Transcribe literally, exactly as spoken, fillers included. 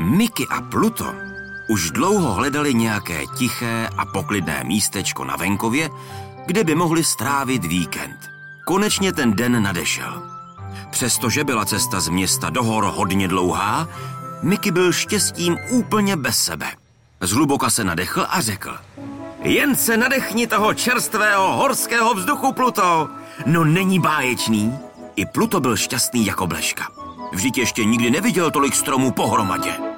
Mickey a Pluto už dlouho hledali nějaké tiché a poklidné místečko na venkově, kde by mohli strávit víkend. Konečně ten den nadešel. Přestože byla cesta z města do hor hodně dlouhá, Mickey byl štěstím úplně bez sebe. Zhluboka se nadechl a řekl: Jen se nadechni toho čerstvého horského vzduchu, Pluto. No není báječný? I Pluto byl šťastný jako bleška. Vždyť ještě nikdy neviděl tolik stromů pohromadě.